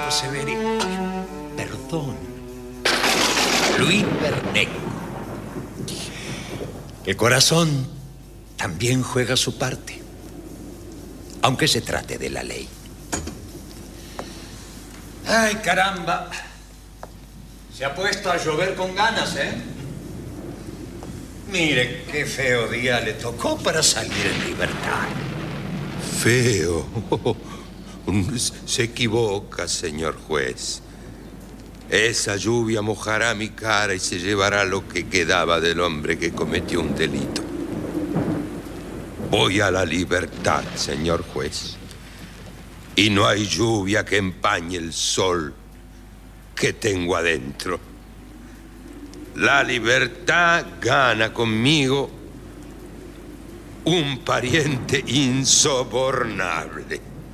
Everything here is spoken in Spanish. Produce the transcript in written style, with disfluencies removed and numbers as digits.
Alberto Severi. Perdón. Luis Berneco. El corazón también juega su parte, aunque se trate de la ley. Ay, caramba. Se ha puesto a llover con ganas, ¿eh? Mire, qué feo día le tocó para salir en libertad. Feo. Se equivoca, señor juez. Esa lluvia mojará mi cara y se llevará lo que quedaba del hombre que cometió un delito. Voy a la libertad, señor juez. Y no hay lluvia que empañe el sol que tengo adentro. La libertad gana conmigo un pariente insobornable.